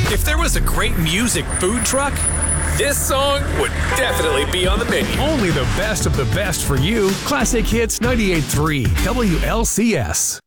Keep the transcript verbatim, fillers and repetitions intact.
If there was a great music food truck, this song would definitely be on the menu. Only the best of the best for you. Classic Hits ninety-eight point three W L C S.